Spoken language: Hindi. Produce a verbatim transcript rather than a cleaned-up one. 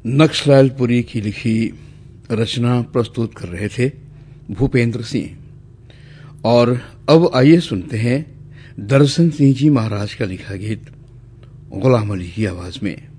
नक्सलालपुरी की लिखी रचना प्रस्तुत कर रहे थे भूपेंद्र सिंह। और अब आइए सुनते हैं दर्शन सिंह जी महाराज का लिखा गीत गुलाम अली की आवाज में।